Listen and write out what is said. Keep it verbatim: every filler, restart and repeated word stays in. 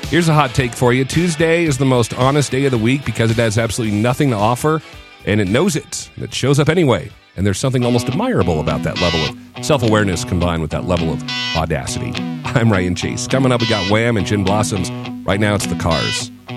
Here's a hot take for you. Tuesday is the most honest day of the week because it has absolutely nothing to offer, and it knows it. It shows up anyway. And there's something almost admirable about that level of self-awareness combined with that level of audacity. I'm Ryan Chase. Coming up, we got Wham and Gin Blossoms. Right now, it's The Cars.